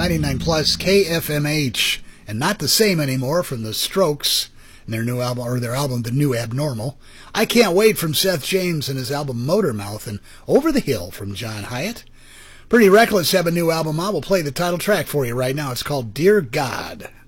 99 plus KFMH, and not the same anymore from the Strokes and their new album, or their album, The New Abnormal. I Can't Wait from Seth James and his album Motormouth, and Over the Hill from John Hyatt. Pretty Reckless have a new album out. We'll play the title track for you right now. It's called Dear God.